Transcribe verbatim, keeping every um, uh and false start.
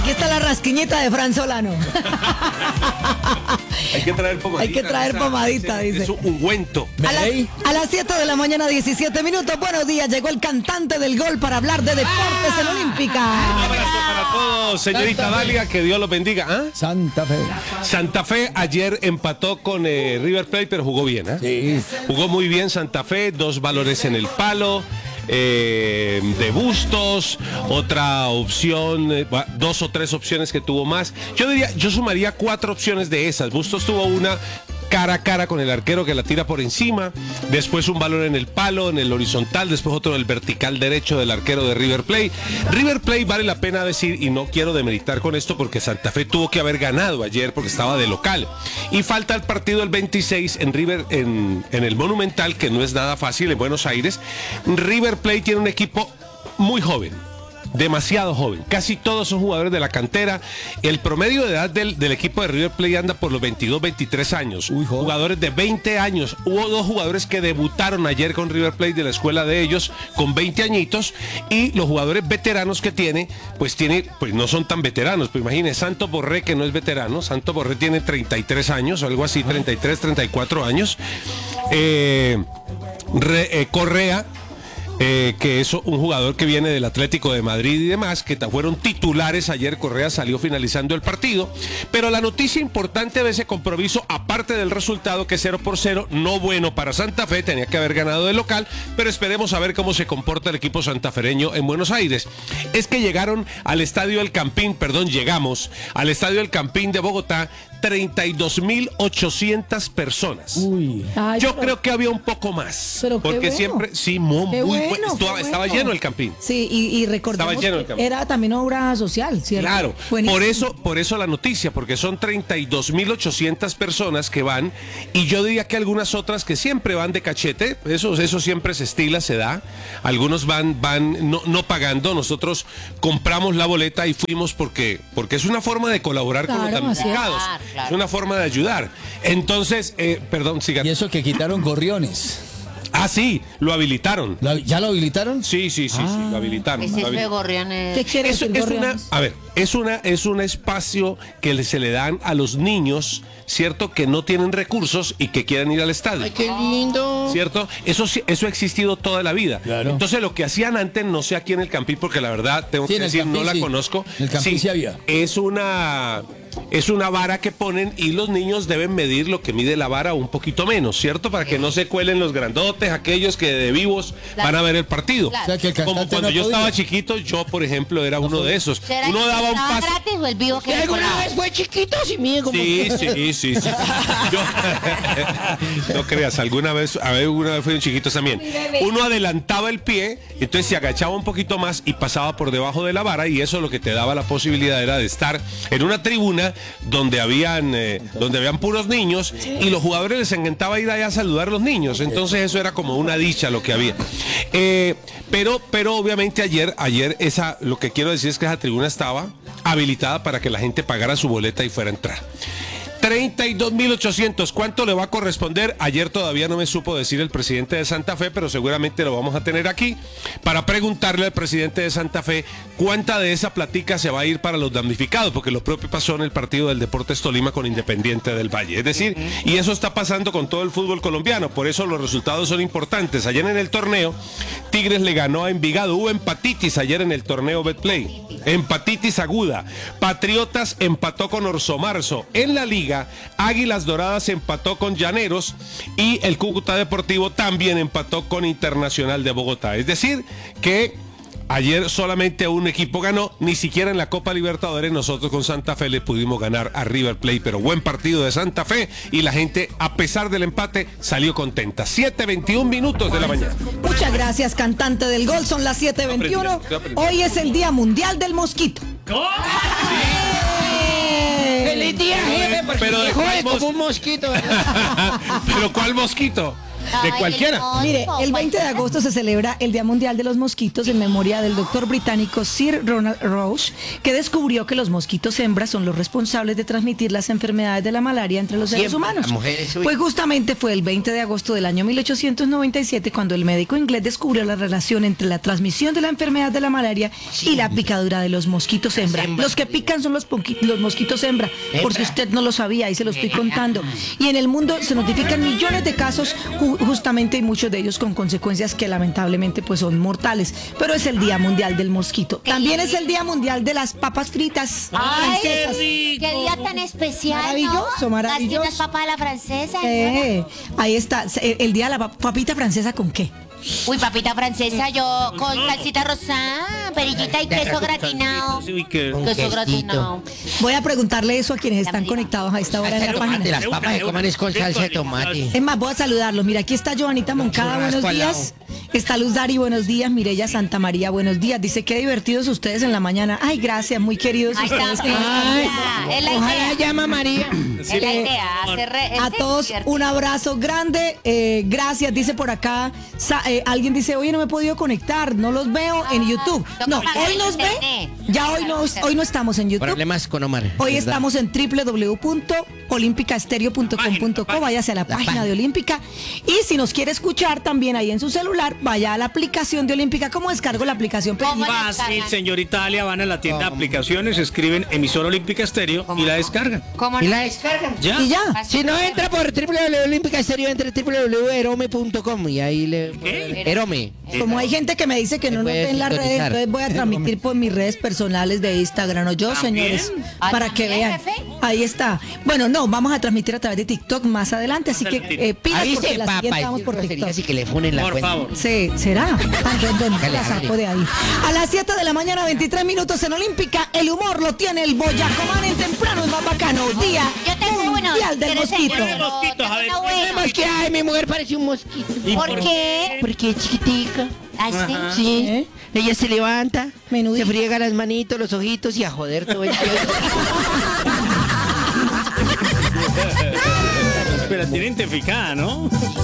Aquí está la rasquiñita de Fran Solano. Hay que traer pomadita. Hay que traer esa, pomadita, ese, dice. Es un ungüento. A, la, a las siete de la mañana, diecisiete minutos. Buenos días, llegó el cantante del gol para hablar de deportes en Olímpica. Un abrazo para todos, señorita Santa Dalia, que Dios los bendiga. ¿Ah? Santa Fe. Santa Fe ayer empató con eh, River Plate, pero jugó bien, ¿eh? Sí. Jugó muy bien Santa Fe, dos valores en el palo. Eh, de Bustos, otra opción, eh, dos o tres opciones que tuvo más. Yo diría, yo sumaría cuatro opciones de esas. Bustos tuvo una cara a cara con el arquero que la tira por encima, después un balón en el palo, en el horizontal, después otro en el vertical derecho del arquero de River Plate. River Plate vale la pena decir, y no quiero demeritar con esto porque Santa Fe tuvo que haber ganado ayer porque estaba de local. Y falta el partido el veintiséis en River, en, en el Monumental, que no es nada fácil en Buenos Aires. River Plate tiene un equipo muy joven. Demasiado joven, casi todos son jugadores de la cantera. El promedio de edad del, del equipo de River Plate anda por los veintidós, veintitrés años. Uy, jugadores de veinte años. Hubo dos jugadores que debutaron ayer con River Plate de la escuela de ellos con veinte añitos, y los jugadores veteranos que tiene, pues tiene, pues no son tan veteranos. Pues imagínense, Santos Borré, que no es veterano. Santos Borré tiene treinta y tres años o algo así, treinta y tres, treinta y cuatro años. Eh, Re, eh, Correa, Eh, que es un jugador que viene del Atlético de Madrid y demás, que fueron titulares ayer. Correa salió finalizando el partido, pero la noticia importante de ese compromiso, aparte del resultado que es cero por cero, no bueno para Santa Fe, tenía que haber ganado de local, pero esperemos a ver cómo se comporta el equipo santafereño en Buenos Aires, es que llegaron al Estadio El Campín, perdón, llegamos al Estadio El Campín de Bogotá, treinta y dos mil ochocientas personas. Uy. Ay, Yo pero, creo que había un poco más, pero porque bueno. siempre, sí, muy, Qué muy bueno, bueno, estaba, qué estaba bueno. lleno el Campín. Sí, y, y recordemos Estaba lleno el que Campín. era también obra social, ¿cierto? Claro, Buenísimo. por eso, por eso la noticia, porque son treinta y dos mil ochocientas personas que van, y yo diría que algunas otras que siempre van de cachete, eso, eso siempre se estila, se da. Algunos van, van no, no pagando, nosotros compramos la boleta y fuimos porque, porque es una forma de colaborar Claro, con los damnificados, Claro, claro. es una forma de ayudar. Entonces, eh, perdón, sigan. Y eso que quitaron Gorriones. Ah, sí, lo habilitaron. ¿Lo- ¿Ya lo habilitaron? Sí, sí, sí, sí, lo habilitaron. Ese lo es de habilitaron. Gorriones. ¿Qué quiere Eso decir es una, Gorriones? a ver, es una, es un espacio que le- se le dan a los niños, ¿cierto? Que no tienen recursos y que quieren ir al estadio. Ay, qué lindo. ¿Cierto? Eso sí- eso ha existido toda la vida. Claro. Entonces lo que hacían antes, no sé aquí en el Campín, porque la verdad tengo Sí, que en el decir, Campín no la sí. conozco. En el Campín sí había. Es una es una vara que ponen y los niños deben medir lo que mide la vara o un poquito menos, ¿cierto? Para que no se cuelen los grandotes, aquellos que de vivos Claro. van a ver el partido. Claro. O sea, que el Como cantante cuando no yo podía. estaba chiquito, yo por ejemplo era uno de esos. ¿Será Uno que daba un estaba paso. gratis o el vivo que ¿Alguna decoraba? vez fue chiquito? Sí, mire, como Sí, sí, sí, sí. Yo- no creas, alguna vez, a ver, alguna vez fui un chiquito también. Uno adelantaba el pie, entonces se agachaba un poquito más y pasaba por debajo de la vara, y eso lo que te daba la posibilidad era de estar en una tribuna donde habían, eh, donde habían puros niños, y los jugadores les encantaba ir allá a saludar a los niños. Entonces eso era como una dicha lo que había. Eh, pero, pero obviamente ayer, ayer esa, lo que quiero decir es que esa tribuna estaba habilitada para que la gente pagara su boleta y fuera a entrar. treinta y dos mil ochocientos, ¿cuánto le va a corresponder? Ayer todavía no me supo decir el presidente de Santa Fe, pero seguramente lo vamos a tener aquí para preguntarle al presidente de Santa Fe cuánta de esa platica se va a ir para los damnificados, porque lo propio pasó en el partido del Deportes Tolima con Independiente del Valle. Es decir, y eso está pasando con todo el fútbol colombiano, por eso los resultados son importantes. Ayer en el torneo, Tigres le ganó a Envigado, hubo empatitis ayer en el torneo Betplay, empatitis aguda. Patriotas empató con Orso Marzo. En la liga, Águilas Doradas empató con Llaneros y el Cúcuta Deportivo también empató con Internacional de Bogotá. Es decir, que ayer solamente un equipo ganó, ni siquiera en la Copa Libertadores nosotros con Santa Fe le pudimos ganar a River Plate, pero buen partido de Santa Fe y la gente, a pesar del empate, salió contenta. siete veintiún minutos de la mañana. Muchas gracias, cantante del gol. Son las siete veintiuno. Hoy es el Día Mundial del Mosquito. ¡Feliz día, jefe! Porque Pero de me jode cuál mos- como un mosquito. ¿Pero cuál mosquito? Ay, cualquiera. el mosco, Mire, el veinte de cualquiera. agosto se celebra el Día Mundial de los Mosquitos en memoria del doctor británico Sir Ronald Roche, que descubrió que los mosquitos hembras son los responsables de transmitir las enfermedades de la malaria entre los seres Siempre, humanos. las mujeres, uy. Pues justamente fue el veinte de agosto del año mil ochocientos noventa y siete cuando el médico inglés descubrió la relación entre la transmisión de la enfermedad de la malaria y la picadura de los mosquitos hembra. hembras. Los que pican son los, ponqui- los mosquitos hembra, por si Hembra. usted no lo sabía, ahí se lo estoy contando. Y en el mundo se notifican millones de casos, ju- justamente, y muchos de ellos con consecuencias que lamentablemente pues son mortales. Pero es el Día Mundial del Mosquito. También es el Día Mundial de las papas fritas Ay, francesas. qué día tan especial, Maravilloso, ¿no? maravilloso. Las papas a la francesa. Eh, ahí está, el, el Día de la pa- papita francesa, ¿con qué? Uy, papita francesa, yo con salsita rosada, perillita y queso gratinado. Uy, que- Con Queso quesito. gratinado. Voy a preguntarle eso a quienes están conectados a esta hora en la De página. las papas que coman es con salsa de tomate. Es más, voy a saludarlos. Mira, aquí está Joanita Moncada, churrasco buenos al días. Está Luz Dari, buenos días. Mireya Santa María, buenos días. Dice, qué divertidos ustedes en la mañana. Ay, gracias, muy queridos Ahí está, ustedes. es la idea, es la Ojalá idea. llama María. Es la idea, hacer re- A es todos divertido. un abrazo grande. eh, gracias, dice por acá. Sa- eh, alguien dice, oye, no me he podido conectar, no los veo en YouTube. toca No, pagar hoy nos ve. internet. Ya hoy, nos, hoy no estamos en YouTube. Problemas con Omar. Hoy ¿verdad? estamos en w w w punto olímpica estéreo punto com punto co, váyase a la, página página. de Olímpica. Y si nos quiere escuchar también ahí en su celular, vaya a la aplicación de Olímpica. ¿Cómo descargo la aplicación? ¿Cómo la Fácil, descargan? señor Italia, van a la tienda de aplicaciones, escriben emisora olímpica estéreo y la descargan. ¿Cómo Y no? la descargan. ¿Ya? Y ya. Si no entra por w w w olímpica estéreo, entre w w w punto erome punto com y ahí le... Erome. Como hay gente que me dice que no nos puede ve en las redes, sintonizar. entonces voy a transmitir por mis redes personales de Instagram o yo, señores, Ah, para que ¿también, vean. jefe? Ahí está. Bueno, no, vamos a transmitir a través de TikTok más adelante, así que eh, pilas porque Avise, la papá. siguiente y vamos por groserías TikTok. y que le funen la Por cuenta. favor. Sí, ¿será? Ah, yo- yo Dale, la saco dale. de ahí. A las siete de la mañana, veintitrés minutos en Olímpica, el humor lo tiene el Boyacomán en temprano y más bacano. Día Yo tengo uno. Mundial del ¿Quieres Mosquito. enseñarlo? Mosquitos, a ver, Tengo uno bueno. Es que, ay, mi mujer parece un mosquito. ¿Por qué? Porque es chiquitica. Ay, sí. Sí. ¿Eh? Ella se levanta, Menudita. se friega las manitos, los ojitos y a joder todo el tiempo. Pero tiene identificada, ¿no?